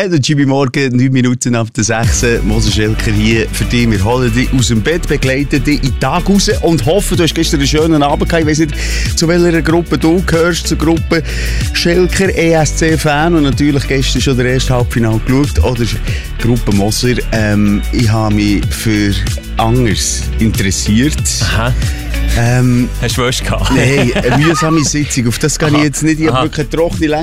Jimmy Morgen, 9 Minuten ab der 6. Moser Schelker hier für dich. Wir holen dich aus dem Bett, begleiten dich in den Tag raus und hoffen, du hast gestern einen schönen Abend gehabt. Ich weiss nicht, zu welcher Gruppe du gehörst, zur Gruppe Schelker ESC-Fan und natürlich gestern schon der erste Halbfinale geschaut oder Gruppe Moser. Ich habe mich für anders interessiert. Aha. Hast du Wäsche gehabt? Nein, eine mühsame Sitzung. Auf das kann ich jetzt nicht. Ich habe wirklich eine trockene